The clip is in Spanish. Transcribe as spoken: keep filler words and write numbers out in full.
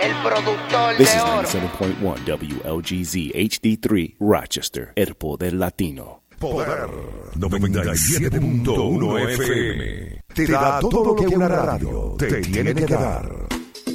el productor This de is oro. ninety-seven point one W L G Z H D three, Rochester, el poder latino. Poder noventa y siete punto uno F M te da todo lo que una radio te tiene que dar.